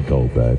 go back.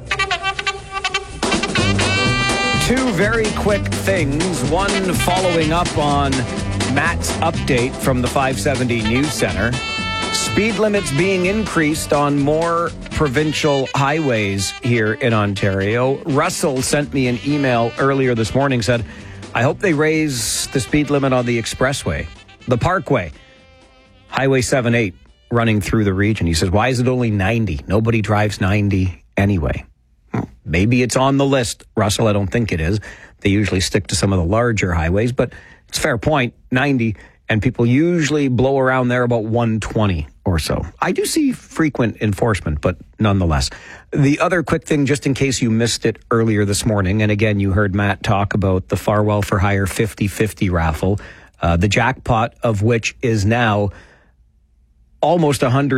Two very quick things. One following up on Matt's update from the 570 News Center. Speed limits being increased on more provincial highways here in Ontario. Russell sent me an email earlier this morning, said, I hope they raise the speed limit on the expressway, the Parkway, Highway 78 running through the region. He says, why is it only 90? Nobody drives 90 anyway. Maybe it's on the list, Russell. I don't think it is. They usually stick to some of the larger highways, but it's a fair point, 90, and people usually blow around there about 120 or so. I do see frequent enforcement, but nonetheless. The other quick thing, just in case you missed it earlier this morning, and again, you heard Matt talk about the Farwell for Hire 50-50 raffle, the jackpot of which is now almost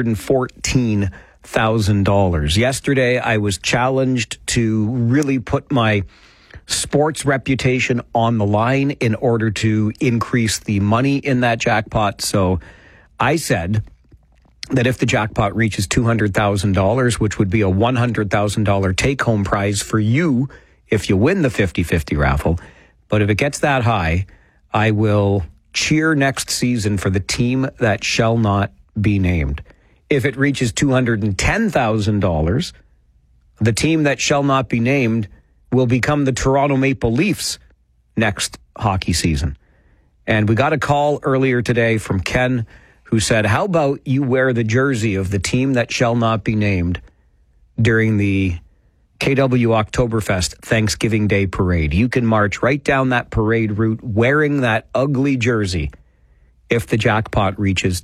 $114,000. Yesterday, I was challenged to really put my sports reputation on the line in order to increase the money in that jackpot. So I said that if the jackpot reaches $200,000, which would be a $100,000 take-home prize for you if you win the 50-50 raffle, but if it gets that high, I will cheer next season for the team that shall not be named. If it reaches $210,000, the team that shall not be named will become the Toronto Maple Leafs next hockey season. And we got a call earlier today from Ken who said, how about you wear the jersey of the team that shall not be named during the KW Oktoberfest Thanksgiving Day parade? You can march right down that parade route wearing that ugly jersey if the jackpot reaches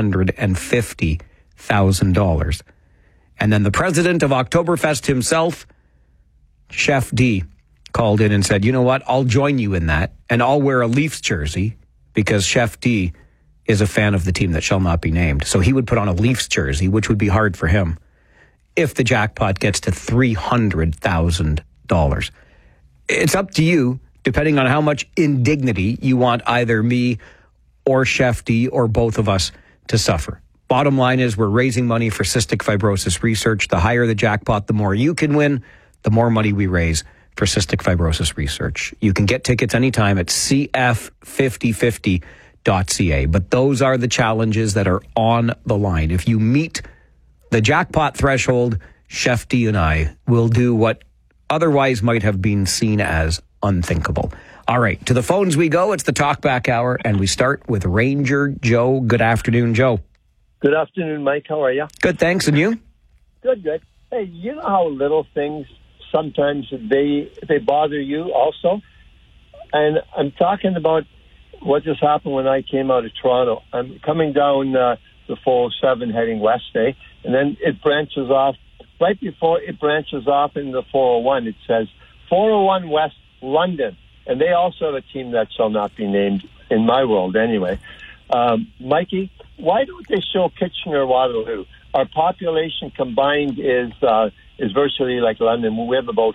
$250,000. And then the president of Oktoberfest himself, Chef D, called in and said, you know what, I'll join you in that, and I'll wear a Leafs jersey because Chef D is a fan of the team that shall not be named. So he would put on a Leafs jersey, which would be hard for him, if the jackpot gets to $300,000. It's up to you, depending on how much indignity you want either me or Chef D or both of us to suffer. Bottom line is we're raising money for cystic fibrosis research. The higher the jackpot, the more you can win, the more money we raise for cystic fibrosis research. You can get tickets anytime at cf5050.ca. But those are the challenges that are on the line. If you meet the jackpot threshold, Chef D and I will do what otherwise might have been seen as unthinkable. All right, to the phones we go. It's the Talkback Hour, and we start with Ranger Joe. Good afternoon, Joe. Good afternoon, Mike. How are you? Good, thanks. And you? Good. Hey, you know how little things sometimes they bother you also? And I'm talking about what just happened when I came out of Toronto. I'm coming down the 407 heading west, and then it branches off. Right before it branches off in the 401, it says 401 West London. And they also have a team that shall not be named in my world anyway. Mikey, why don't they show Kitchener-Waterloo? Our population combined is virtually like London. We have about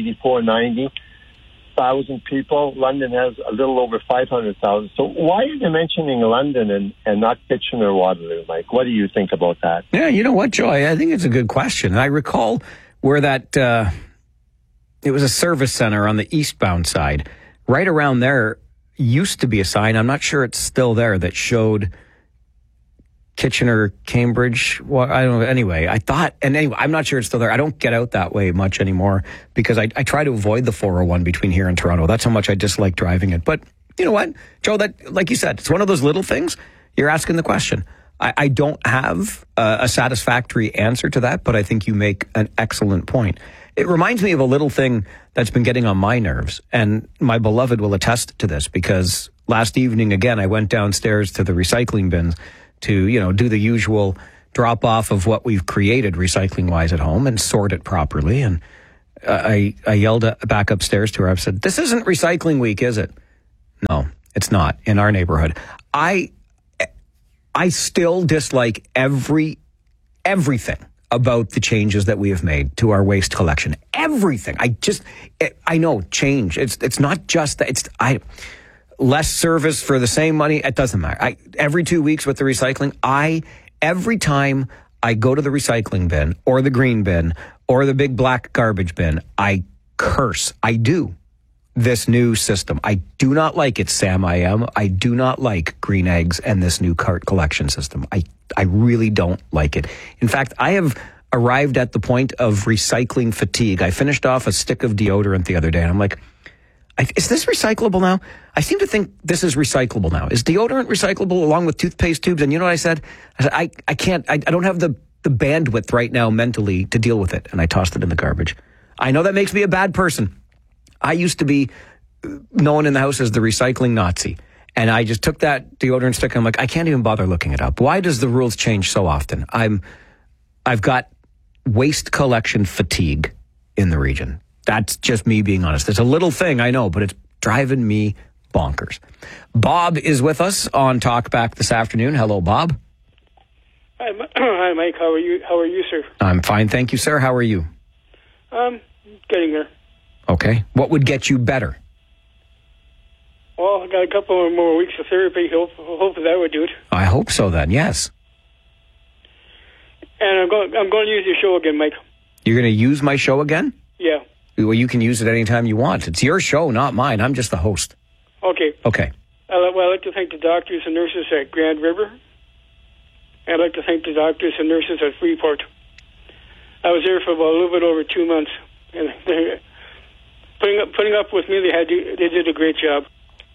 490,000 people. London has a little over 500,000. So why are they mentioning London and not Kitchener-Waterloo, Mike? What do you think about that? Yeah, you know what, Joy? I think it's a good question. I recall where that it was a service center on the eastbound side. Right around there used to be a sign, I'm not sure it's still there, that showed Kitchener, Cambridge. Well, I don't know. Anyway, I'm not sure it's still there. I don't get out that way much anymore because I try to avoid the 401 between here and Toronto. That's how much I dislike driving it. But you know what, Joe, that, like you said, it's one of those little things. You're asking the question. I don't have a satisfactory answer to that, but I think you make an excellent point. It reminds me of a little thing that's been getting on my nerves, and my beloved will attest to this because last evening, again, I went downstairs to the recycling bins to, do the usual drop off of what we've created recycling-wise at home and sort it properly. And I yelled back upstairs to her. I said, this isn't recycling week, is it? No, it's not in our neighborhood. I still dislike everything about the changes that we have made to our waste collection. Everything. I know change. It's not just that. Less service for the same money. It doesn't matter. Every 2 weeks with the recycling, every time I go to the recycling bin or the green bin or the big black garbage bin, I curse. I do. This new system. I do not like it, Sam. I do not like green eggs and this new cart collection system. I really don't like it. In fact, I have arrived at the point of recycling fatigue. I finished off a stick of deodorant the other day, and I'm like, is this recyclable now? I seem to think this is recyclable now. Is deodorant recyclable along with toothpaste tubes? And you know what I said? I said, I can't, I don't have the bandwidth right now mentally to deal with it. And I tossed it in the garbage. I know that makes me a bad person. I used to be known in the house as the recycling Nazi. And I just took that deodorant stick and I'm like, I can't even bother looking it up. Why does the rules change so often? I've got waste collection fatigue in the region. That's just me being honest. It's a little thing, I know, but it's driving me bonkers. Bob is with us on Talkback this afternoon. Hello, Bob. Hi, Mike. How are you, sir? I'm fine, thank you, sir. How are you? Getting there. Okay. What would get you better? Well, I got a couple more weeks of therapy. Hopefully that would do it. I hope so then, yes. And I'm going to use your show again, Mike. You're going to use my show again? Yeah. Well, you can use it anytime you want. It's your show, not mine. I'm just the host. Okay. Okay. I'd like to thank the doctors and nurses at Grand River. I'd like to thank the doctors and nurses at Freeport. I was there for about a little bit over 2 months. And putting up with me, they did a great job.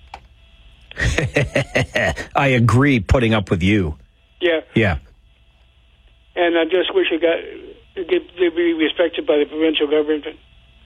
I agree, putting up with you. Yeah. Yeah. And I just wish they'd be respected by the provincial government.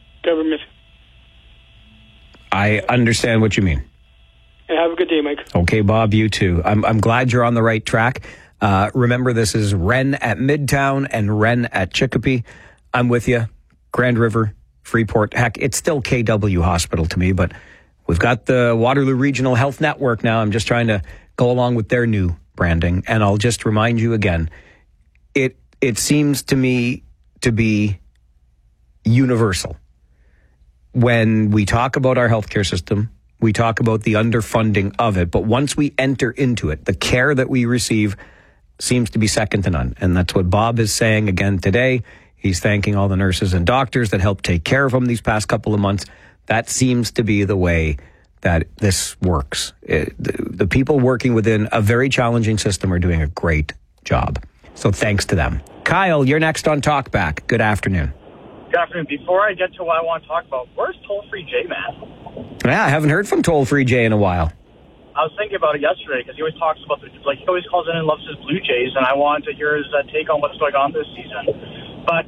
I understand what you mean. And have a good day, Mike. Okay, Bob, you too. I'm glad you're on the right track. Remember, this is Wren at Midtown and Wren at Chicopee. I'm with you. Grand River, Freeport. Heck, it's still KW Hospital to me, but we've got the Waterloo Regional Health Network now. I'm just trying to go along with their new branding. And I'll just remind you again, it seems to me to be universal. When we talk about our healthcare system, we talk about the underfunding of it. But once we enter into it, the care that we receive seems to be second to none. And that's what Bob is saying again today. He's thanking all the nurses and doctors that helped take care of him these past couple of months. That seems to be the way that this works. The people working within a very challenging system are doing a great job. So thanks to them. Kyle, you're next on Talkback. Good afternoon. Good afternoon. Before I get to what I want to talk about, where's Toll-Free Jay, man? Yeah, I haven't heard from Toll-Free Jay in a while. I was thinking about it yesterday because he always talks about, he always calls in and loves his Blue Jays, and I wanted to hear his take on what's going on this season. But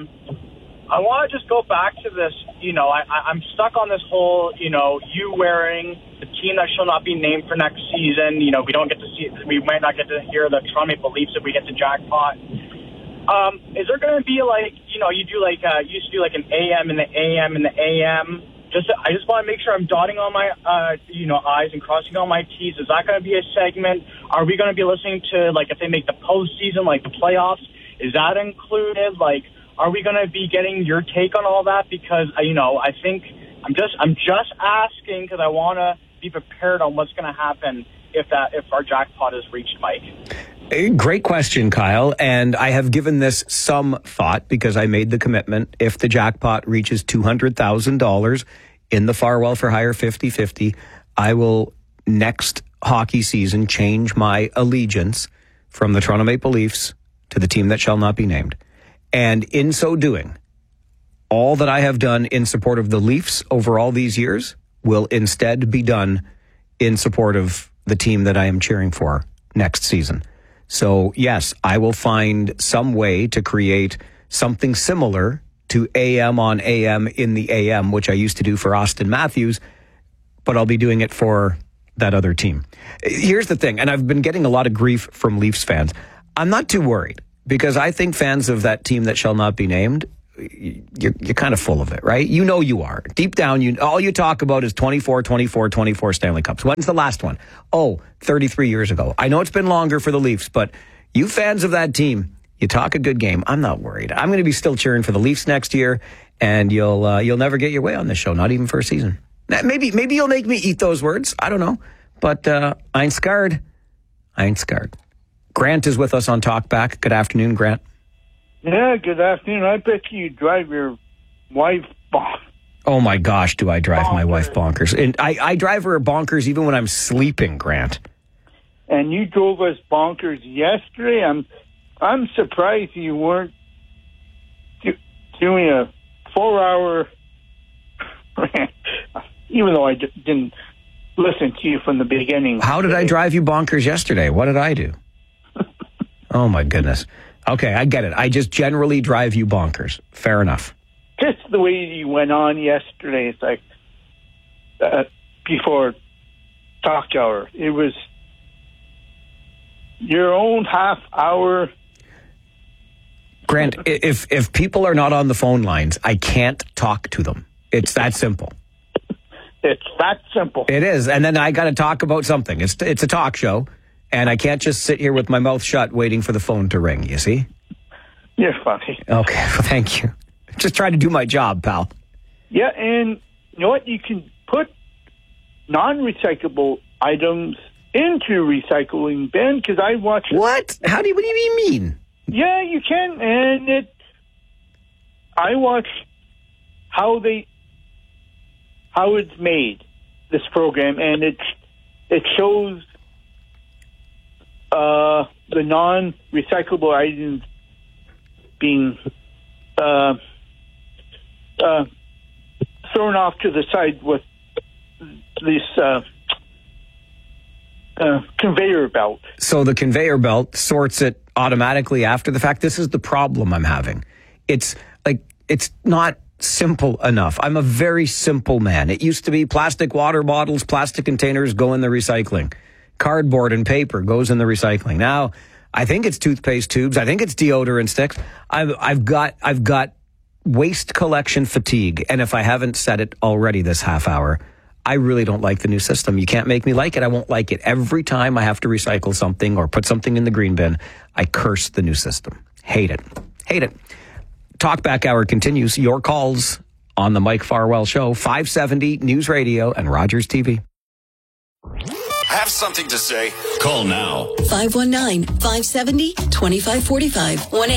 I want to just go back to this, I'm stuck on this whole, you wearing the team that shall not be named for next season. We don't get to see, we might not get to hear the Toronto Maple Leafs if we get to jackpot. Is there going to be you do you used to do an AM and the AM and the AM? I just want to make sure I'm dotting all my, I's and crossing all my T's. Is that going to be a segment? Are we going to be listening to, if they make the postseason, the playoffs? Is that included? Are we going to be getting your take on all that? Because, I think I'm just asking because I want to be prepared on what's going to happen if our jackpot is reached, Mike. Great question, Kyle. And I have given this some thought because I made the commitment. If the jackpot reaches $200,000 in the Farwell for Hire 50-50, I will next hockey season change my allegiance from the Toronto Maple Leafs to the team that shall not be named. And in so doing, all that I have done in support of the Leafs over all these years will instead be done in support of the team that I am cheering for next season. So, yes, I will find some way to create something similar to AM on AM in the AM, which I used to do for Austin Matthews, but I'll be doing it for that other team. Here's the thing, and I've been getting a lot of grief from Leafs fans. I'm not too worried because I think fans of that team that shall not be named, you're kind of full of it, right? You are. Deep down, all you talk about is 24 Stanley Cups. When's the last one? 33 years ago. I know it's been longer for the Leafs, but you fans of that team, you talk a good game. I'm not worried. I'm going to be still cheering for the Leafs next year, and you'll never get your way on this show, not even for a season. Maybe you'll make me eat those words. I don't know. But I'm scared. Grant is with us on Talkback. Good afternoon, Grant. Yeah, good afternoon. I bet you drive your wife bonkers. Oh my gosh, do I drive my wife bonkers. And I drive her bonkers even when I'm sleeping, Grant. And you drove us bonkers yesterday. I'm surprised you weren't doing a 4-hour rant, even though I didn't listen to you from the beginning. How did I drive you bonkers yesterday? What did I do? Oh my goodness. Okay, I get it. I just generally drive you bonkers. Fair enough. Just the way you went on yesterday, it's like before talk hour. It was your own half hour. Grant, if people are not on the phone lines, I can't talk to them. It's that simple. It's that simple. It is. And then I got to talk about something. It's a talk show, and I can't just sit here with my mouth shut waiting for the phone to ring, you see? You're funny. Okay, well, thank you. Just trying to do my job, pal. Yeah, and you know what? You can put non-recyclable items into recycling bin, because I watched... What? What do you mean? Yeah, you can, and I watched how it's made, this program, and it shows the non-recyclable items being thrown off to the side with this conveyor belt. So the conveyor belt sorts it automatically after the fact. This is the problem I'm having. It's not simple enough. I'm a very simple man. It used to be plastic water bottles, plastic containers go in the recycling. Cardboard and paper goes in the recycling. Now, I think it's toothpaste tubes. I think it's deodorant sticks. I've got waste collection fatigue. And if I haven't said it already this half hour, I really don't like the new system. You can't make me like it. I won't like it. Every time I have to recycle something or put something in the green bin, I curse the new system. Hate it. Hate it. Talkback Hour continues. Your calls on the Mike Farwell Show, 570 News Radio and Rogers TV. Have something to say? Call now. 519-570-2545.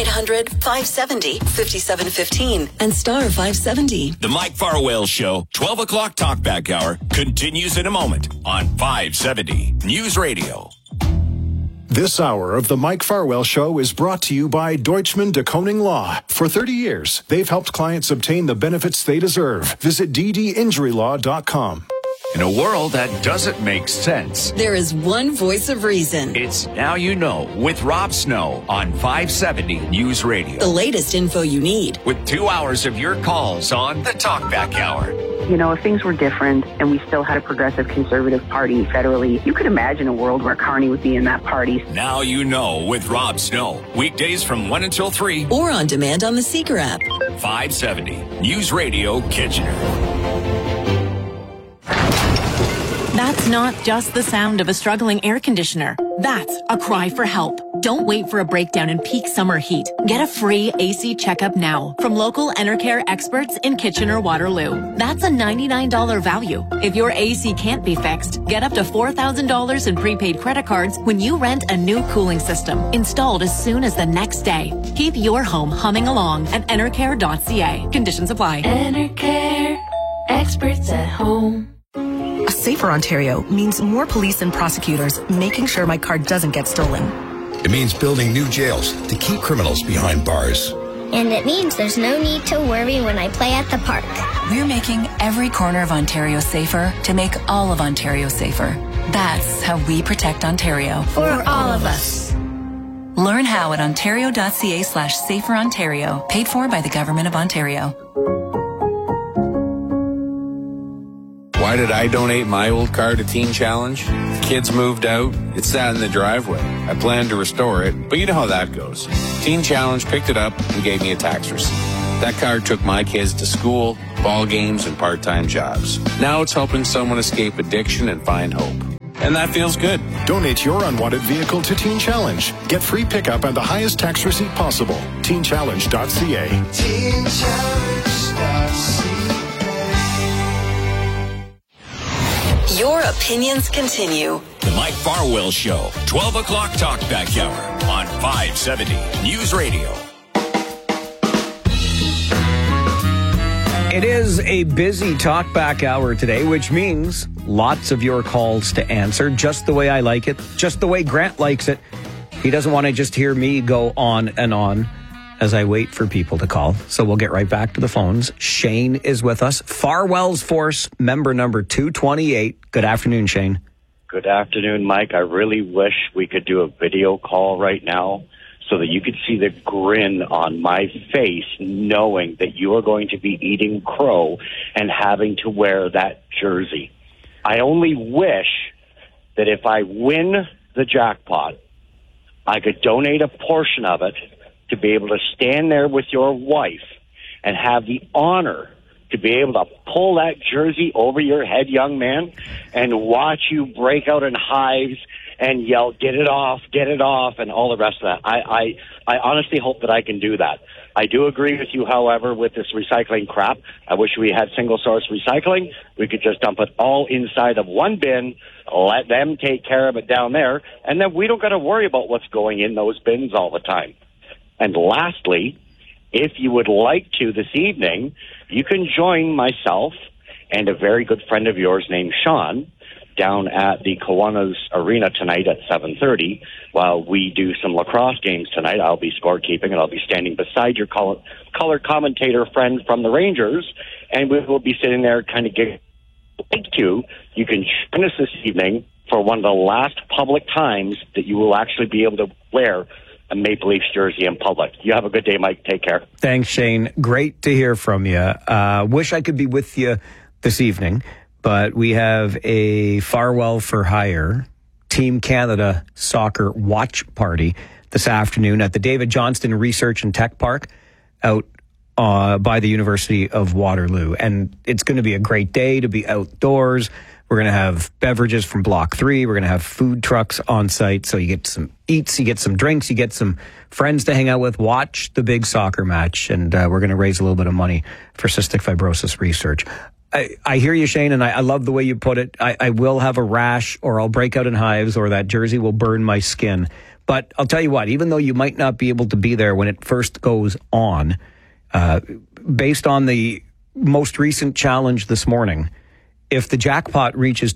1-800-570-5715. And star 570. The Mike Farwell Show, 12 o'clock Talkback Hour, continues in a moment on 570 News Radio. This hour of the Mike Farwell Show is brought to you by Deutschman de Koning Law. For 30 years, they've helped clients obtain the benefits they deserve. Visit ddinjurylaw.com. In a world that doesn't make sense, there is one voice of reason. It's Now You Know with Rob Snow on 570 News Radio. The latest info you need. With 2 hours of your calls on the Talkback Hour. You know, if things were different and we still had a progressive conservative party federally, you could imagine a world where Carney would be in that party. Now You Know with Rob Snow. Weekdays from 1 until 3. Or on demand on the Seeker app. 570 News Radio Kitchener. That's not just the sound of a struggling air conditioner. That's a cry for help. Don't wait for a breakdown in peak summer heat. Get a free AC checkup now from local Enercare experts in Kitchener-Waterloo. That's a $99 value. If your AC can't be fixed, get up to $4,000 in prepaid credit cards when you rent a new cooling system installed as soon as the next day. Keep your home humming along at enercare.ca. Conditions apply. Enercare, experts at home. A safer Ontario means more police and prosecutors making sure my car doesn't get stolen. It means building new jails to keep criminals behind bars. And it means there's no need to worry when I play at the park. We're making every corner of Ontario safer to make all of Ontario safer. That's how we protect Ontario. For all of us. Learn how at ontario.ca/saferontario. Paid for by the Government of Ontario. Why did I donate my old car to Teen Challenge? The kids moved out. It sat in the driveway. I planned to restore it, but you know how that goes. Teen Challenge picked it up and gave me a tax receipt. That car took my kids to school, ball games, and part-time jobs. Now it's helping someone escape addiction and find hope. And that feels good. Donate your unwanted vehicle to Teen Challenge. Get free pickup and the highest tax receipt possible. TeenChallenge.ca. TeenChallenge.ca. Your opinions continue. The Mike Farwell Show, 12 o'clock Talkback Hour on 570 News Radio. It is a busy talkback hour today, which means lots of your calls to answer, just the way I like it, just the way Grant likes it. He doesn't want to just hear me go on and on as I wait for people to call. So we'll get right back to the phones. Shane is with us. Farwell's Force, member number 228. Good afternoon, Shane. Good afternoon, Mike. I really wish we could do a video call right now so that you could see the grin on my face knowing that you are going to be eating crow and having to wear that jersey. I only wish that if I win the jackpot, I could donate a portion of it to be able to stand there with your wife and have the honor to be able to pull that jersey over your head, young man, and watch you break out in hives and yell, get it off, and all the rest of that. I honestly hope that I can do that. I do agree with you, however, with this recycling crap. I wish we had single-source recycling. We could just dump it all inside of one bin, let them take care of it down there, and then we don't got to worry about what's going in those bins all the time. And lastly, if you would like to this evening, you can join myself and a very good friend of yours named Sean down at the Kiwanis Arena tonight at 7:30 while we do some lacrosse games tonight. I'll be scorekeeping, and I'll be standing beside your color commentator friend from the Rangers, and we will be sitting there kind of getting to. You can join us this evening for one of the last public times that you will actually be able to wear a Maple Leafs jersey in public. You have a good day, Mike. Take care. Thanks, Shane. Great to hear from you. Wish I could be with you this evening, but we have a Farwell for Hire Team Canada soccer watch party this afternoon at the David Johnston Research and Tech Park out by the University of Waterloo. And it's going to be a great day to be outdoors. We're going to have beverages from Block 3. We're going to have food trucks on site. So you get some eats, you get some drinks, you get some friends to hang out with, watch the big soccer match. And we're going to raise a little bit of money for cystic fibrosis research. I hear you, Shane, and I love the way you put it. I will have a rash, or I'll break out in hives, or that jersey will burn my skin. But I'll tell you what, even though you might not be able to be there when it first goes on, based on the most recent challenge this morning, if the jackpot reaches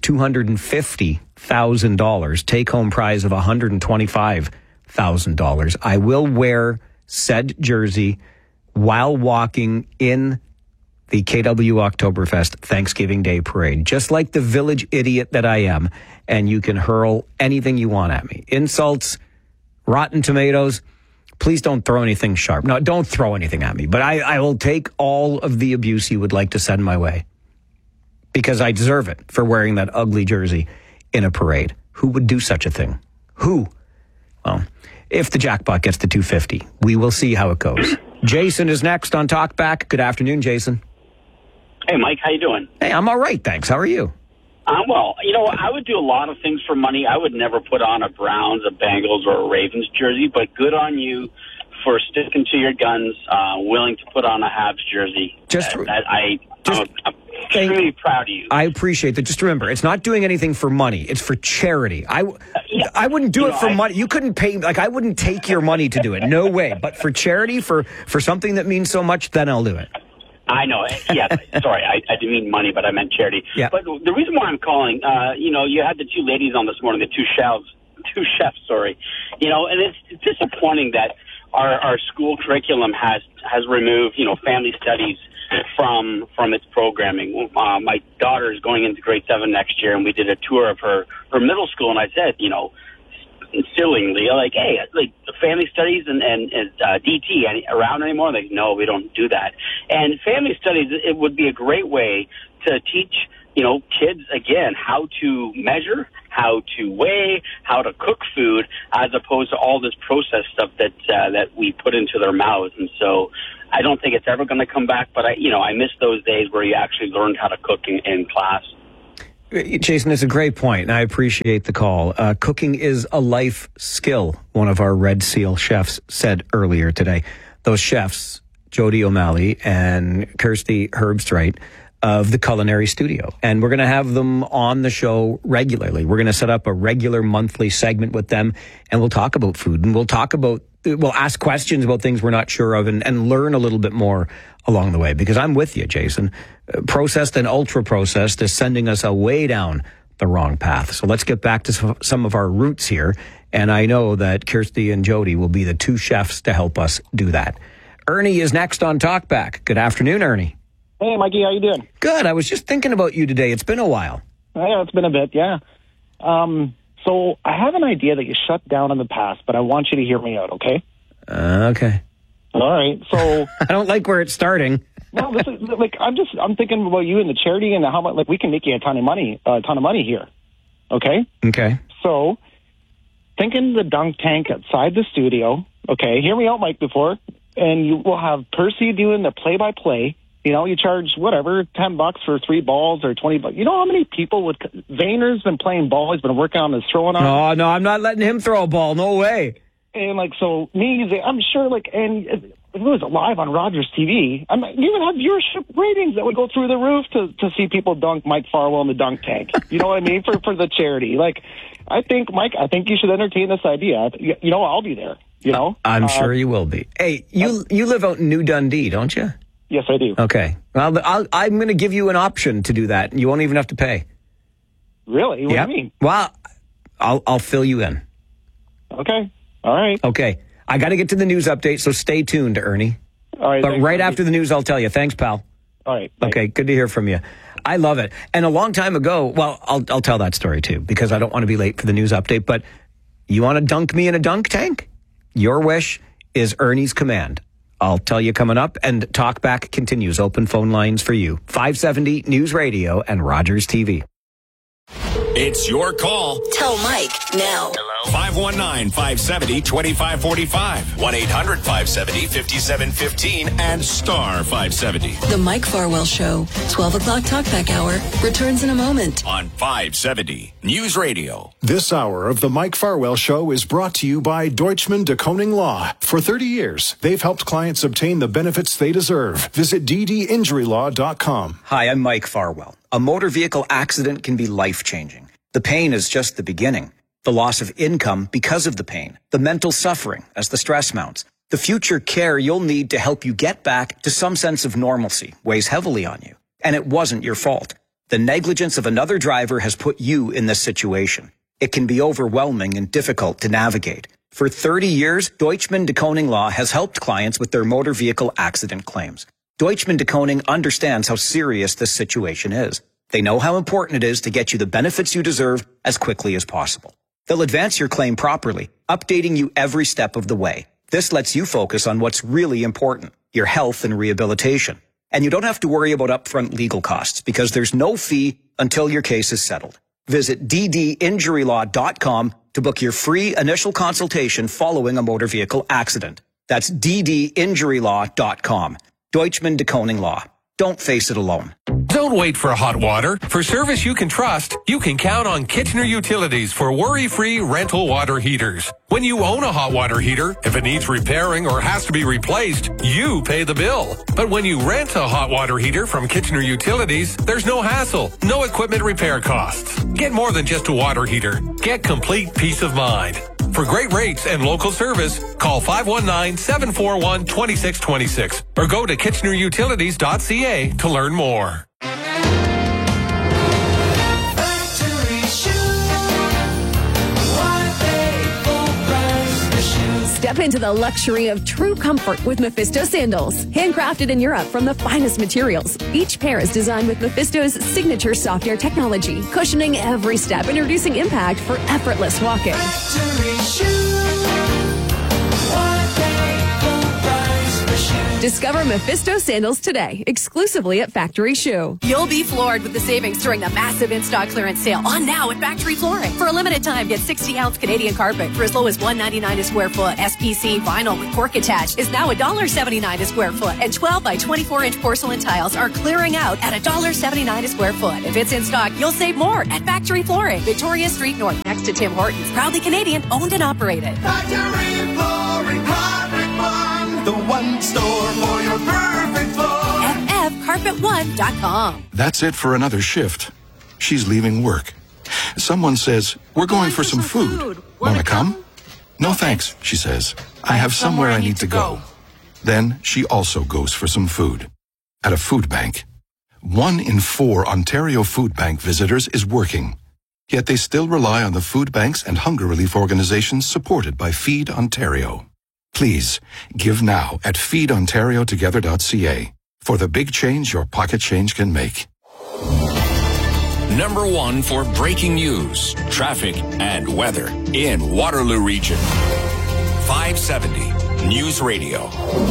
$250,000, take-home prize of $125,000, I will wear said jersey while walking in the KW Oktoberfest Thanksgiving Day Parade, just like the village idiot that I am, and you can hurl anything you want at me. Insults, rotten tomatoes, please don't throw anything sharp. No, don't throw anything at me, but I will take all of the abuse you would like to send my way, because I deserve it for wearing that ugly jersey in a parade. Who would do such a thing? Who? Well, if the jackpot gets to 250, we will see how it goes. Jason is next on Talkback. Good afternoon, Jason. Hey, Mike, how you doing? Hey, I'm all right, thanks. How are you? Well, I would do a lot of things for money. I would never put on a Browns, a Bengals, or a Ravens jersey, but good on you for sticking to your guns, willing to put on a Habs jersey. I'm extremely proud of you. I appreciate that. Just remember, it's not doing anything for money. It's for charity. I wouldn't do it for money. You couldn't pay, I wouldn't take your money to do it. No way. But for charity, for something that means so much, then I'll do it. I know. Yeah, sorry, I didn't mean money, but I meant charity. Yeah. But the reason why I'm calling, you had the two ladies on this morning, the two chefs, and it's disappointing that our school curriculum has removed, family studies from its programming. My daughter is going into grade 7 next year, and we did a tour of her middle school, and I said, stillingly, hey, family studies and DT around anymore? Like, no, we don't do that. And family studies, it would be a great way to teach, kids, again, how to measure, how to weigh, how to cook food, as opposed to all this processed stuff that we put into their mouths. And so I don't think it's ever going to come back, but I miss those days where you actually learned how to cook in class. Jason, it's a great point, and I appreciate the call. Cooking is a life skill, one of our Red Seal chefs said earlier today. Those chefs, Jody O'Malley and Kirsty Herbstreit of the Culinary Studio. And we're going to have them on the show regularly. We're going to set up a regular monthly segment with them, and we'll talk about food, and we'll talk about ask questions about things we're not sure of and learn a little bit more along the way. Because I'm with you, Jason. Processed and ultra-processed is sending us way down the wrong path. So let's get back to some of our roots here. And I know that Kirsty and Jody will be the two chefs to help us do that. Ernie is next on Talkback. Good afternoon, Ernie. Hey, Mikey, how you doing? Good. I was just thinking about you today. It's been a while. Yeah, it's been a bit, yeah. So I have an idea that you shut down in the past, but I want you to hear me out, okay? Okay. All right, so... I don't like where it's starting. No, this is, I'm thinking about you and the charity and how much, we can make you a ton of money here, okay? Okay. So, thinking the dunk tank outside the studio, okay, hear me out, Mike, before, and you will have Percy doing the play-by-play. You know, you charge, whatever, $10 for 3 balls or $20. You know how many people would... Vayner's been playing ball. He's been working on his throwing arm. Oh, no, I'm not letting him throw a ball. No way. And, so, I'm sure, and if it was live on Rogers TV, you would have viewership ratings that would go through the roof to see people dunk Mike Farwell in the dunk tank. You know what I mean? For the charity. I think you should entertain this idea. You know, I'll be there, you know? I'm sure you will be. Hey, you live out in New Dundee, don't you? Yes, I do. Okay. Well, I'm going to give you an option to do that. You won't even have to pay. Really? What do you mean? Well, I'll fill you in. Okay. All right. Okay. I got to get to the news update, so stay tuned, Ernie. All right. But right after the news, I'll tell you. Thanks, pal. All right. Okay. Good to hear from you. I love it. And a long time ago, well, I'll tell that story too, because I don't want to be late for the news update, but you want to dunk me in a dunk tank? Your wish is Ernie's command. I'll tell you coming up, and Talkback continues. Open phone lines for you. 570 News Radio and Rogers TV. It's your call. Tell Mike now. 519-570-2545. 1-800-570-5715 and star 570. The Mike Farwell Show, 12 o'clock Talkback Hour, returns in a moment. On 570 News Radio. This hour of the Mike Farwell Show is brought to you by Deutschman de Koning Law. For 30 years, they've helped clients obtain the benefits they deserve. Visit ddinjurylaw.com. Hi, I'm Mike Farwell. A motor vehicle accident can be life-changing. The pain is just the beginning. The loss of income because of the pain. The mental suffering as the stress mounts. The future care you'll need to help you get back to some sense of normalcy weighs heavily on you. And it wasn't your fault. The negligence of another driver has put you in this situation. It can be overwhelming and difficult to navigate. For 30 years, Deutschman de Koning Law has helped clients with their motor vehicle accident claims. Deutschman de Koning understands how serious this situation is. They know how important it is to get you the benefits you deserve as quickly as possible. They'll advance your claim properly, updating you every step of the way. This lets you focus on what's really important, your health and rehabilitation. And you don't have to worry about upfront legal costs because there's no fee until your case is settled. Visit ddinjurylaw.com to book your free initial consultation following a motor vehicle accident. That's ddinjurylaw.com. Deutschman de Koning Law. Don't face it alone. Don't wait for hot water. For service you can trust, you can count on Kitchener Utilities for worry-free rental water heaters. When you own a hot water heater, if it needs repairing or has to be replaced, you pay the bill. But when you rent a hot water heater from Kitchener Utilities, there's no hassle, no equipment repair costs. Get more than just a water heater. Get complete peace of mind. For great rates and local service, call 519-741-2626 or go to kitchenerutilities.ca to learn more. Step into the luxury of true comfort with Mephisto sandals. Handcrafted in Europe from the finest materials. Each pair is designed with Mephisto's signature soft air technology, cushioning every step and reducing impact for effortless walking. Discover Mephisto sandals today, exclusively at Factory Shoe. You'll be floored with the savings during the massive in-stock clearance sale on now at Factory Flooring. For a limited time, get 60-ounce Canadian carpet for as low as $1.99 a square foot. SPC vinyl with cork attached is now $1.79 a square foot. And 12 by 24-inch porcelain tiles are clearing out at $1.79 a square foot. If it's in stock, you'll save more at Factory Flooring, Victoria Street North, next to Tim Hortons. Proudly Canadian, owned and operated. Factory Flooring, Carpet One, the one store for your perfect floor. FFCarpet1.com. That's it for another shift. She's leaving work. Someone says, "We're going for some food. Want to come?" "No thanks," she says. I have somewhere I need to go. Then she also goes for some food. At a food bank. 1 in 4 Ontario Food Bank visitors is working. Yet they still rely on the food banks and hunger relief organizations supported by Feed Ontario. Please, give now at feedontariotogether.ca for the big change your pocket change can make. Number 1 for breaking news, traffic, and weather in Waterloo Region. 570 News Radio.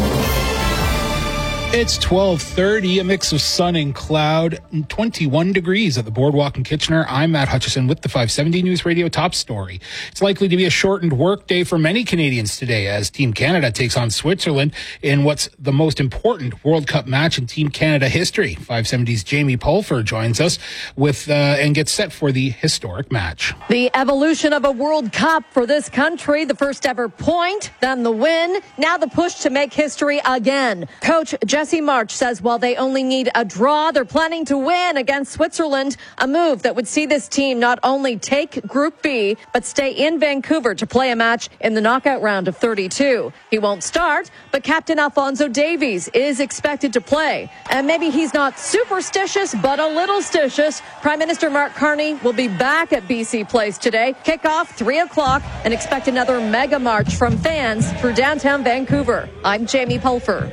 It's 12:30, a mix of sun and cloud, 21 degrees at the Boardwalk in Kitchener. I'm Matt Hutchison with the 570 News Radio top story. It's likely to be a shortened work day for many Canadians today as Team Canada takes on Switzerland in what's the most important World Cup match in Team Canada history. 570's Jamie Pulfer joins us with and gets set for the historic match. The evolution of a World Cup for this country, the first ever point, then the win, now the push to make history again. Coach Jesse March says while they only need a draw, they're planning to win against Switzerland, a move that would see this team not only take Group B, but stay in Vancouver to play a match in the knockout round of 32. He won't start, but Captain Alphonso Davies is expected to play. And maybe he's not superstitious, but a little stitious. Prime Minister Mark Carney will be back at BC Place today. Kickoff 3 o'clock and expect another mega march from fans through downtown Vancouver. I'm Jamie Pulfer.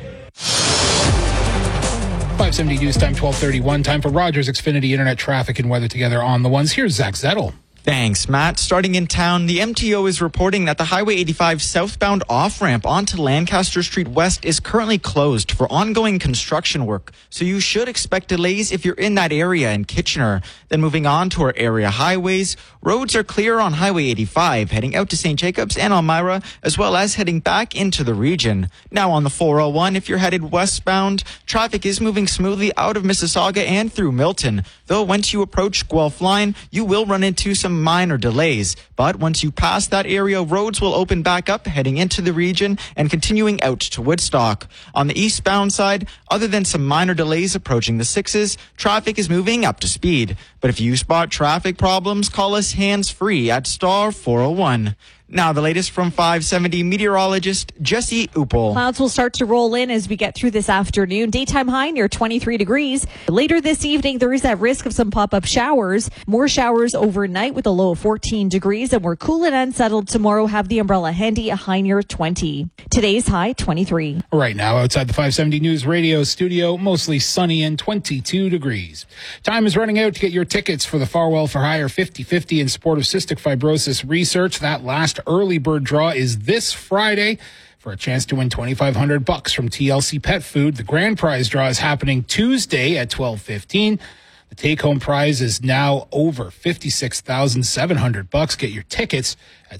570 News Time, 12:31. Time for Rogers Xfinity Internet traffic and weather together on the ones. Here's Zach Zettel. Thanks, Matt. Starting in town, the MTO is reporting that the Highway 85 southbound off-ramp onto Lancaster Street West is currently closed for ongoing construction work. So you should expect delays if you're in that area in Kitchener. Then moving on to our area highways, roads are clear on Highway 85 heading out to St. Jacobs and Elmira, as well as heading back into the region. Now on the 401, if you're headed westbound, traffic is moving smoothly out of Mississauga and through Milton. Though once you approach Guelph Line, you will run into some minor delays. But once you pass that area, roads will open back up heading into the region and continuing out to Woodstock. On the eastbound side, other than some minor delays approaching the 6s, traffic is moving up to speed. But if you spot traffic problems, call us hands-free at star 401. Now, the latest from 570 meteorologist Jesse Uppel. Clouds will start to roll in as we get through this afternoon. Daytime high near 23 degrees. Later this evening, there is that risk of some pop-up showers. More showers overnight with a low of 14 degrees. And we're cool and unsettled tomorrow. Have the umbrella handy, a high near 20. Today's high, 23. Right now, outside the 570 News Radio studio, mostly sunny and 22 degrees. Time is running out to get your tickets for the Farwell for Hire 50/50 in support of cystic fibrosis research. That last early bird draw is this Friday for a chance to win $2,500 from TLC Pet Food. The grand prize draw is happening Tuesday at 12:15. The take-home prize is now over $56,700. Get your tickets at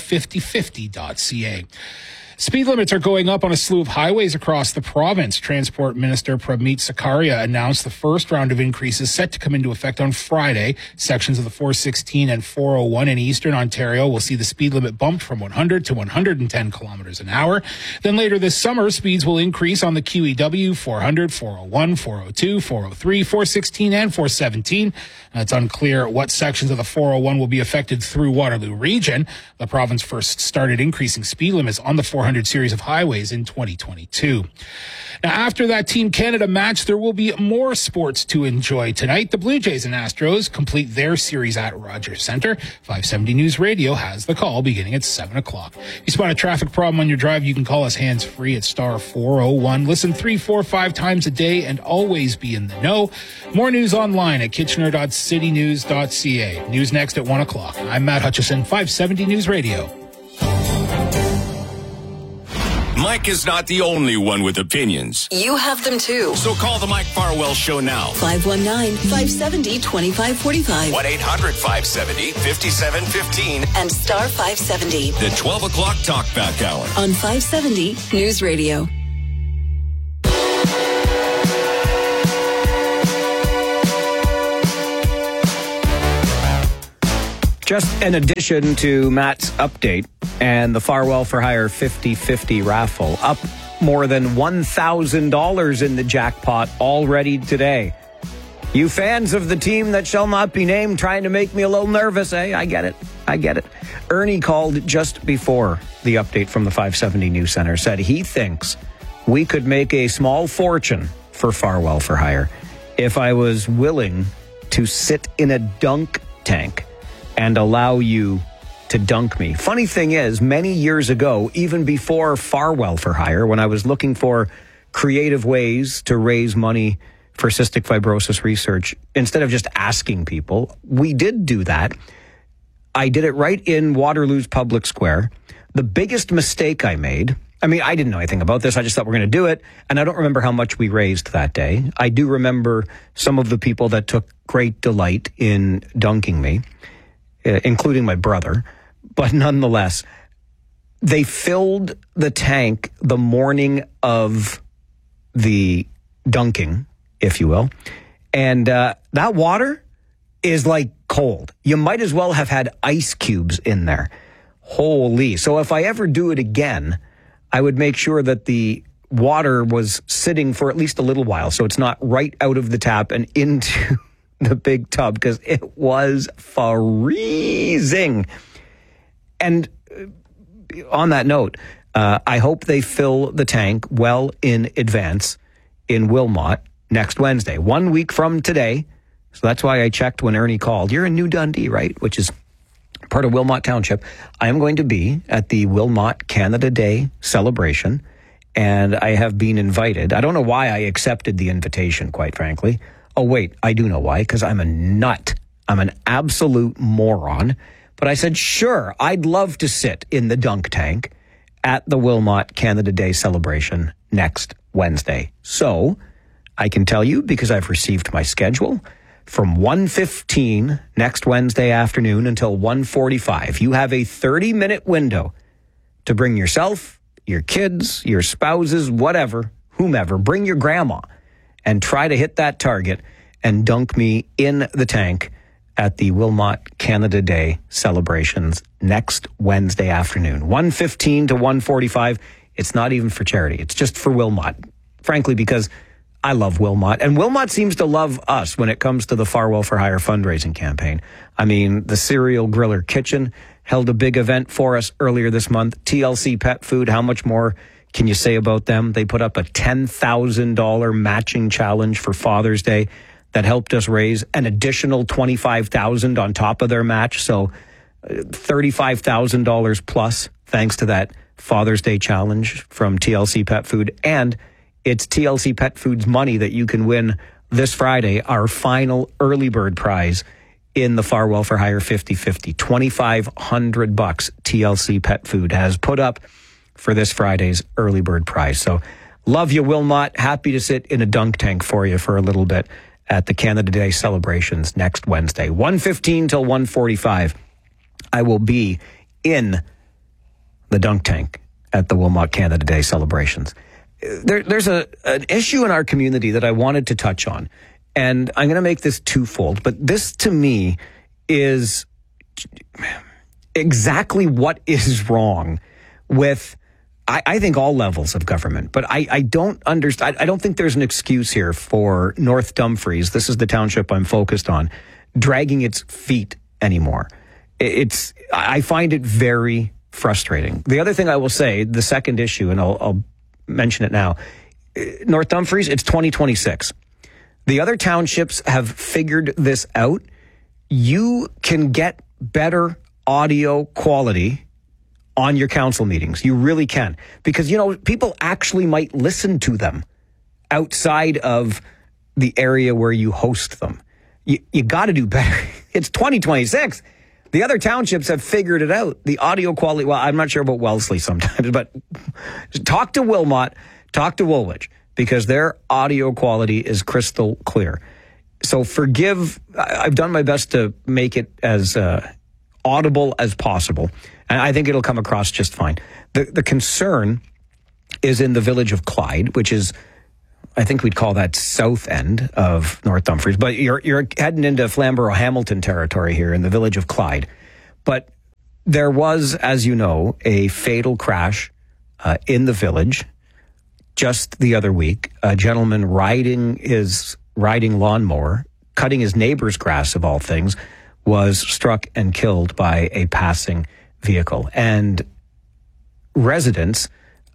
cf5050.ca. Speed limits are going up on a slew of highways across the province. Transport Minister Pramit Sakaria announced the first round of increases set to come into effect on Friday. Sections of the 416 and 401 in eastern Ontario will see the speed limit bumped from 100 to 110 kilometers an hour. Then later this summer, speeds will increase on the QEW, 400, 401, 402, 403, 416, and 417. It's unclear what sections of the 401 will be affected through Waterloo Region. The province first started increasing speed limits on the 400 series of highways in 2022. Now, after that Team Canada match, there will be more sports to enjoy tonight. The Blue Jays and Astros complete their series at Rogers Centre. 570 News Radio has the call beginning at 7 o'clock. If you spot a traffic problem on your drive, you can call us hands-free at star 401. Listen 3, 4, 5 times a day and always be in the know. More news online at kitchener.citynews.ca. News next at 1 o'clock. I'm Matt Hutchison, 570 News Radio. Mike is not the only one with opinions. You have them too. So call the Mike Farwell Show now. 519-570-2545. 1-800-570-5715. And star 570. The 12 o'clock Talkback Hour. On 570 News Radio. Just in addition to Matt's update and the Farwell for Hire 50/50 raffle, up more than $1,000 in the jackpot already today. You fans of the team that shall not be named trying to make me a little nervous, eh? I get it. I get it. Ernie called just before the update from the 570 News Center, said he thinks we could make a small fortune for Farwell for Hire if I was willing to sit in a dunk tank and allow you to dunk me. Funny thing is, many years ago, even before Farwell for Hire, when I was looking for creative ways to raise money for cystic fibrosis research, instead of just asking people, we did do that. I did it right in Waterloo's Public Square. The biggest mistake I made, I mean, I didn't know anything about this. I just thought we're going to do it. And I don't remember how much we raised that day. I do remember some of the people that took great delight in dunking me, including my brother. But nonetheless, they filled the tank the morning of the dunking, if you will. And that water is like cold. You might as well have had ice cubes in there. Holy. So if I ever do it again, I would make sure that the water was sitting for at least a little while, so it's not right out of the tap and into the big tub, because it was freezing. And on that note, I hope they fill the tank well in advance in Wilmot next Wednesday, 1 week from today. So that's why I checked when Ernie called. You're in New Dundee, right? Which is part of Wilmot Township. I am going to be at the Wilmot Canada Day celebration, and I have been invited. I don't know why I accepted the invitation, quite frankly. Oh, wait, I do know why, because I'm a nut. I'm an absolute moron. But I said, sure, I'd love to sit in the dunk tank at the Wilmot Canada Day celebration next Wednesday. So I can tell you, because I've received my schedule, from 1:15 next Wednesday afternoon until 1:45, you have a 30-minute window to bring yourself, your kids, your spouses, whatever, whomever, bring your grandma and try to hit that target and dunk me in the tank at the Wilmot Canada Day celebrations next Wednesday afternoon. 1:15 to 1:45. It's not even for charity. It's just for Wilmot, frankly, because I love Wilmot, and Wilmot seems to love us when it comes to the Farwell for Hire fundraising campaign. I mean, the Cereal Griller Kitchen held a big event for us earlier this month. TLC Pet Food, how much more can you say about them? They put up a $10,000 matching challenge for Father's Day that helped us raise an additional $25,000 on top of their match. So $35,000 plus, thanks to that Father's Day challenge from TLC Pet Food. And it's TLC Pet Food's money that you can win this Friday, our final early bird prize in the Farwell for Hire 50-50. $2,500 TLC Pet Food has put up for this Friday's early bird prize. So love you, Wilmot. Happy to sit in a dunk tank for you for a little bit at the Canada Day celebrations next Wednesday. 1:15 till 1:45. I will be in the dunk tank at the Wilmot Canada Day celebrations. There's an issue in our community that I wanted to touch on, and I'm going to make this twofold, but this to me is exactly what is wrong with, I think, all levels of government, but I don't understand. I don't think there's an excuse here for North Dumfries, this is the township I'm focused on, dragging its feet anymore. I find it very frustrating. The other thing I will say, the second issue, and I'll mention it now, North Dumfries, it's 2026. The other townships have figured this out. You can get better audio quality on your council meetings. You really can. Because, people actually might listen to them outside of the area where you host them. You got to do better. It's 2026. The other townships have figured it out. The audio quality, well, I'm not sure about Wellesley sometimes, but talk to Wilmot, talk to Woolwich, because their audio quality is crystal clear. So I've done my best to make it as audible as possible, and I think it'll come across just fine. The concern is in the village of Clyde, which is, I think we'd call that south end of North Dumfries, but you're heading into Flamborough-Hamilton territory here in the village of Clyde. But there was, as you know, a fatal crash in the village just the other week. A gentleman riding lawnmower, cutting his neighbor's grass of all things, was struck and killed by a passing vehicle. And residents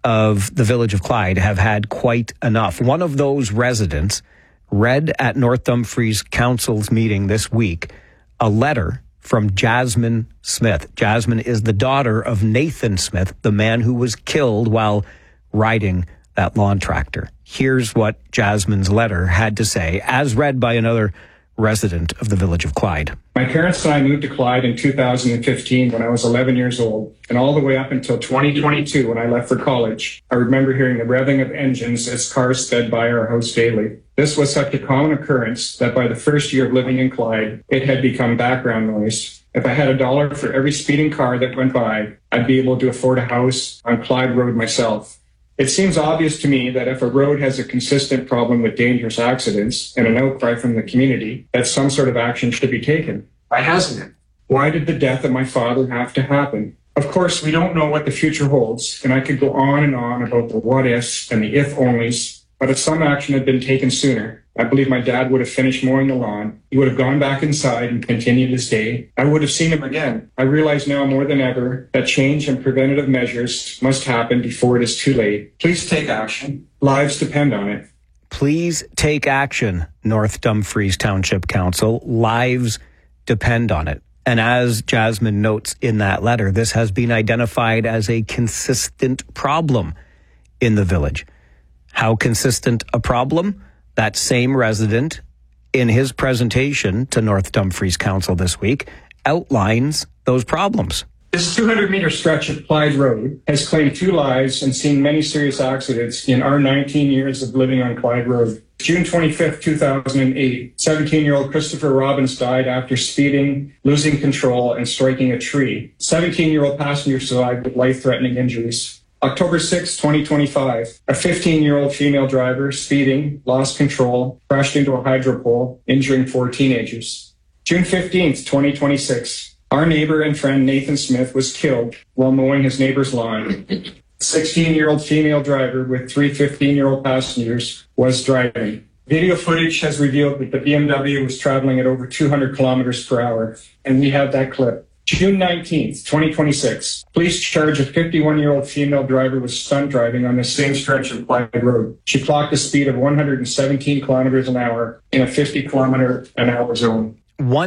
of the village of Clyde have had quite enough. One of those residents read at North Dumfries Council's meeting this week a letter from Jasmine Smith. Jasmine is the daughter of Nathan Smith, the man who was killed while riding that lawn tractor. Here's what Jasmine's letter had to say, as read by another resident of the village of Clyde. My parents and I moved to Clyde in 2015 when I was 11 years old, and all the way up until 2022 when I left for college. I remember hearing the revving of engines as cars sped by our house daily. This was such a common occurrence that by the first year of living in Clyde, it had become background noise. If I had $1 for every speeding car that went by, I'd be able to afford a house on Clyde Road myself. It seems obvious to me that if a road has a consistent problem with dangerous accidents and an outcry from the community, that some sort of action should be taken. Why hasn't it? Why did the death of my father have to happen? Of course, we don't know what the future holds, and I could go on and on about the what ifs and the if onlys, but if some action had been taken sooner, I believe my dad would have finished mowing the lawn. He would have gone back inside and continued his day. I would have seen him again. I realize now more than ever that change and preventative measures must happen before it is too late. Please take action. Lives depend on it. Please take action, North Dumfries Township Council. Lives depend on it. And as Jasmine notes in that letter, this has been identified as a consistent problem in the village. How consistent a problem? That same resident, in his presentation to North Dumfries Council this week, outlines those problems. This 200-meter stretch of Clyde Road has claimed 2 lives and seen many serious accidents in our 19 years of living on Clyde Road. June 25th, 2008, 17-year-old Christopher Robbins died after speeding, losing control, and striking a tree. 17-year-old passenger survived with life-threatening injuries. October 6, 2025, a 15-year-old female driver speeding, lost control, crashed into a hydro pole, injuring 4 teenagers. June 15th, 2026, our neighbor and friend Nathan Smith was killed while mowing his neighbor's lawn. A 16-year-old female driver with 3 15-year-old passengers was driving. Video footage has revealed that the BMW was traveling at over 200 kilometers per hour, and we have that clip. June 19th, 2026, police charge a 51-year-old female driver with stunt driving on the same stretch of Clyde Road. She clocked a speed of 117 kilometers an hour in a 50-kilometer-an-hour zone.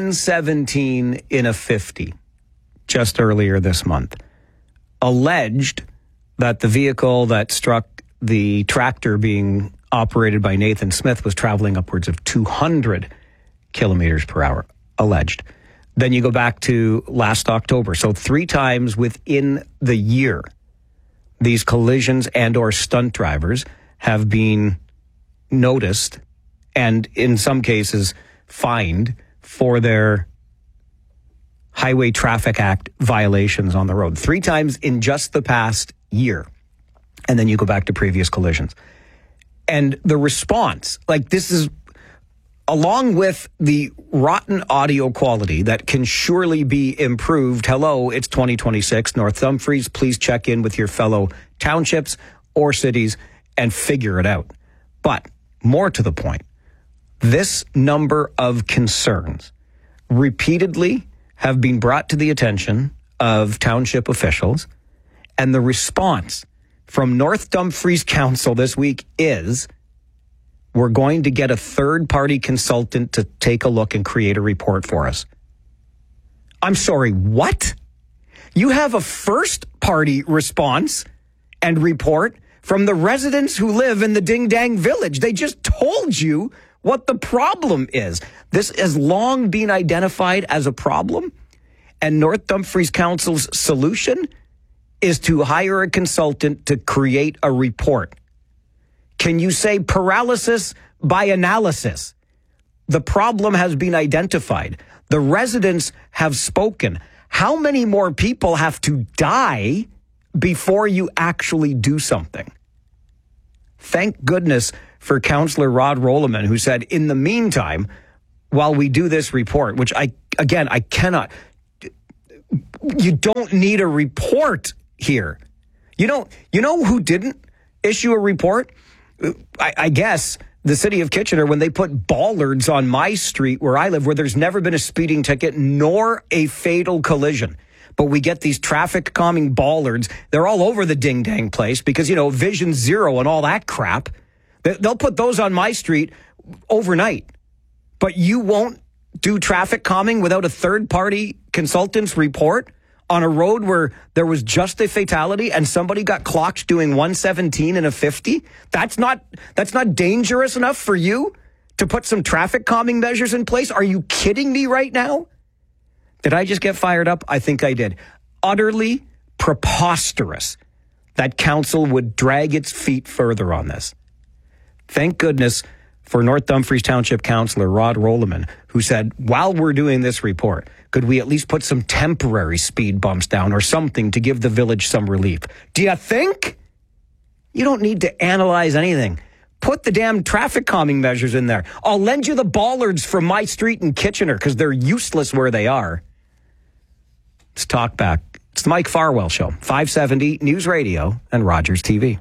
117 in a 50, just earlier this month. Alleged that the vehicle that struck the tractor being operated by Nathan Smith was traveling upwards of 200 kilometers per hour. Alleged. Then you go back to last October. So 3 times within the year, these collisions and or stunt drivers have been noticed and in some cases fined for their Highway Traffic Act violations on the road. 3 times in just the past year. And then you go back to previous collisions. And the response, like this is, along with the rotten audio quality that can surely be improved. Hello, it's 2026, North Dumfries. Please check in with your fellow townships or cities and figure it out. But more to the point, this number of concerns repeatedly have been brought to the attention of township officials, and the response from North Dumfries Council this week is, we're going to get a third-party consultant to take a look and create a report for us. I'm sorry, what? You have a first-party response and report from the residents who live in the Ding Dang Village. They just told you what the problem is. This has long been identified as a problem, and North Dumfries Council's solution is to hire a consultant to create a report. Can you say paralysis by analysis? The problem has been identified. The residents have spoken. How many more people have to die before you actually do something? Thank goodness for Councillor Rod Rolleman, who said, in the meantime, while we do this report, which I cannot, you don't need a report here. You know who didn't issue a report? I guess the city of Kitchener when they put bollards on my street where I live, where there's never been a speeding ticket nor a fatal collision. But we get these traffic calming bollards. They're all over the ding-dang place because, Vision Zero and all that crap. They'll put those on my street overnight. But you won't do traffic calming without a third-party consultant's report on a road where there was just a fatality and somebody got clocked doing 117 and a 50? That's not dangerous enough for you to put some traffic calming measures in place? Are you kidding me right now? Did I just get fired up? I think I did. Utterly preposterous that council would drag its feet further on this. Thank goodness for North Dumfries Township Councillor Rod Rolleman, who said, while we're doing this report, could we at least put some temporary speed bumps down or something to give the village some relief? Do you think? You don't need to analyze anything. Put the damn traffic calming measures in there. I'll lend you the bollards from my street in Kitchener because they're useless where they are. It's Talk Back. It's the Mike Farwell Show, 570 News Radio and Rogers TV.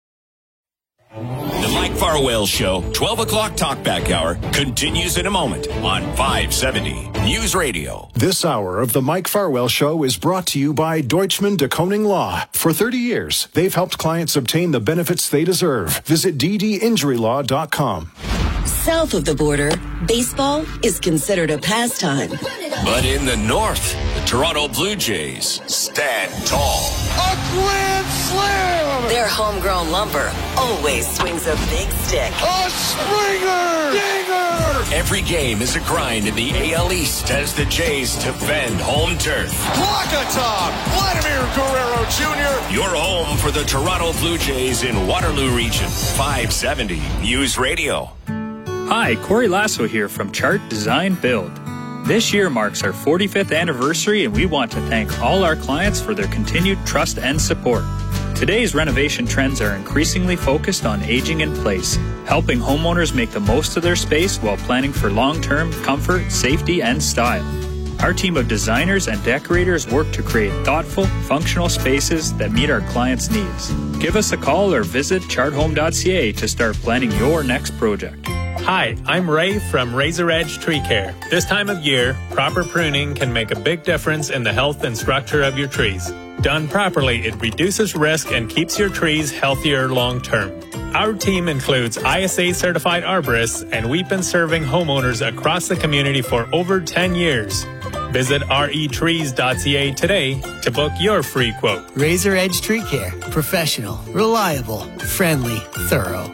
The Mike Farwell Show, 12 o'clock Talkback Hour, continues in a moment on 570 News Radio. This hour of the Mike Farwell Show is brought to you by Deutschman de Koning Law. For 30 years, they've helped clients obtain the benefits they deserve. Visit ddinjurylaw.com. South of the border, baseball is considered a pastime. But in the north, the Toronto Blue Jays stand tall. A grand slam! Their homegrown lumber always swings a big stick. A Springer! Dinger! Every game is a grind in the AL East as the Jays defend home turf. Wakatop! Vladimir Guerrero Jr. Your home for the Toronto Blue Jays in Waterloo Region. 570 News Radio. Hi, Corey Lasso here from Chart Design Build. This year marks our 45th anniversary, and we want to thank all our clients for their continued trust and support. Today's renovation trends are increasingly focused on aging in place, helping homeowners make the most of their space while planning for long-term comfort, safety, and style. Our team of designers and decorators work to create thoughtful, functional spaces that meet our clients' needs. Give us a call or visit charthome.ca to start planning your next project. Hi, I'm Ray from Razor Edge Tree Care. This time of year, proper pruning can make a big difference in the health and structure of your trees. Done properly, it reduces risk and keeps your trees healthier long term. Our team includes ISA certified arborists, and we've been serving homeowners across the community for over 10 years. Visit retrees.ca today to book your free quote. Razor Edge Tree Care. Professional, reliable, friendly, thorough.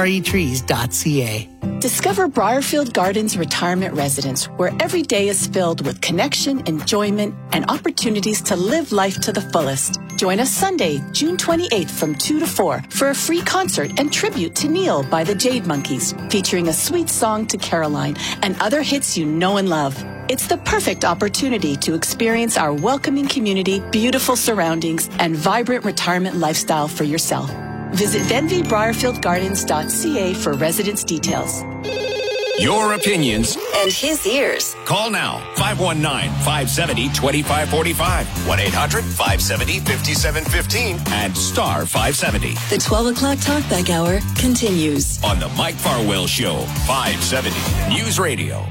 retrees.ca. Discover Briarfield Gardens Retirement Residence, where every day is filled with connection, enjoyment, and opportunities to live life to the fullest. Join us Sunday, June 28th from 2 to 4 for a free concert and tribute to Neil by the Jade Monkeys, featuring a sweet song to Caroline and other hits you know and love. It's the perfect opportunity to experience our welcoming community, beautiful surroundings, and vibrant retirement lifestyle for yourself. Visit denbybriarfieldgardens.ca for residence details. Your opinions and his ears. Call now, 519-570-2545, 1-800-570-5715, and star 570. The 12 o'clock Talkback Hour continues on the Mike Farwell Show, 570 News Radio.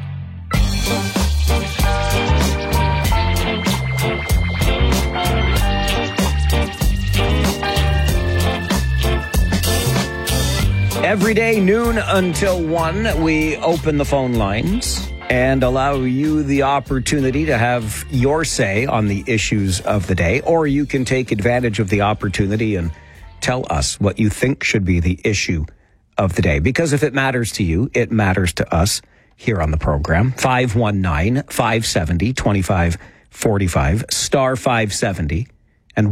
Every day, noon until 1, we open the phone lines and allow you the opportunity to have your say on the issues of the day, or you can take advantage of the opportunity and tell us what you think should be the issue of the day. Because if it matters to you, it matters to us here on the program. 519-570-2545, star 570, and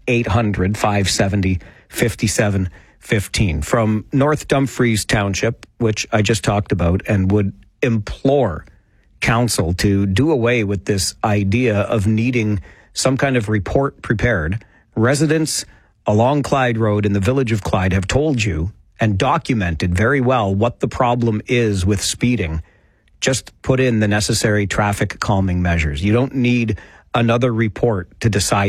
1-800-570-5715. From North Dumfries Township, which I just talked about, and would implore council to do away with this idea of needing some kind of report prepared. Residents along Clyde Road in the village of Clyde have told you and documented very well what the problem is with speeding. Just put in the necessary traffic calming measures. You don't need another report to decide